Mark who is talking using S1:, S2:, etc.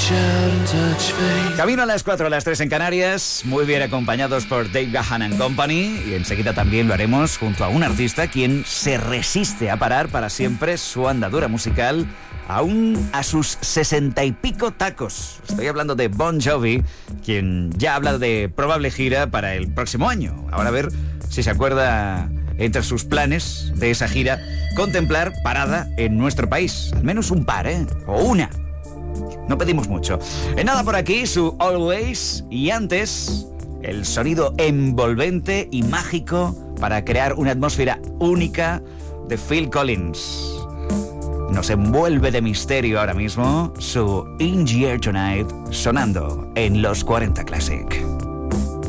S1: Camino a las 4, a las 3 en Canarias, muy bien acompañados por Dave Gahan and Company, y enseguida también lo haremos junto a un artista quien se resiste a parar para siempre su andadura musical, aún a sus 60 y pico tacos. Estoy hablando de Bon Jovi, quien ya habla de probable gira para el próximo año. Ahora a ver si se acuerda, entre sus planes de esa gira, contemplar parada en nuestro país. Al menos un par, o una. No pedimos mucho. En nada por aquí, su Always, y antes, el sonido envolvente y mágico para crear una atmósfera única de Phil Collins. Nos envuelve de misterio ahora mismo su In the Air Tonight, sonando en los 40 Classic.